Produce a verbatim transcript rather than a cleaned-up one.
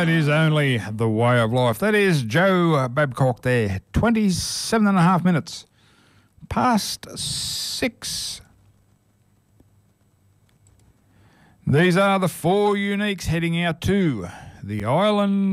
It is only the way of life. That is Joe Babcock there. twenty-seven and a half minutes past six. These are the four uniques heading out to the island